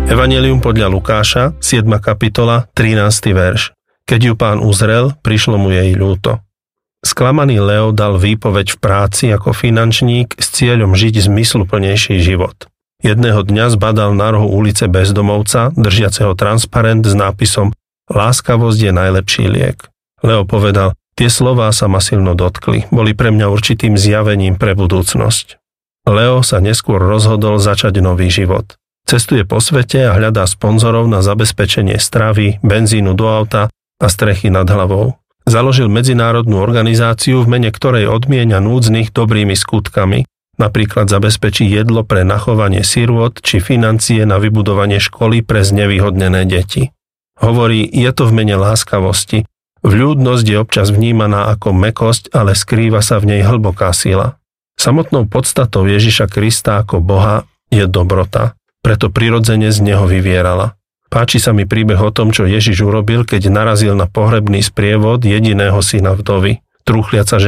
Evanjelium podľa Lukáša, 7. kapitola, 13. verš. Keď ju Pán uzrel, prišlo mu jej ľúto. Sklamaný Leo dal výpoveď v práci ako finančník s cieľom žiť zmysluplnejší život. Jedného dňa zbadal na rohu ulice bezdomovca, držiaceho transparent s nápisom Láskavosť je najlepší liek. Leo povedal, tie slová sa ma silno dotkli, boli pre mňa určitým zjavením pre budúcnosť. Leo sa neskôr rozhodol začať nový život. Cestuje po svete a hľadá sponzorov na zabezpečenie stravy, benzínu do auta a strechy nad hlavou. Založil medzinárodnú organizáciu, v mene ktorej odmienia núdznych dobrými skutkami, napríklad zabezpečí jedlo pre nachovanie sirôt či financie na vybudovanie školy pre znevýhodnené deti. Hovorí, je to v mene láskavosti. Vľúdnosť je občas vnímaná ako mäkkosť, ale skrýva sa v nej hlboká sila. Samotnou podstatou Ježiša Krista ako Boha je dobrota. Preto prirodzene z neho vyvierala. Páči sa mi príbeh o tom, čo Ježiš urobil, keď narazil na pohrebný sprievod jediného syna vdovy. Trúchliaca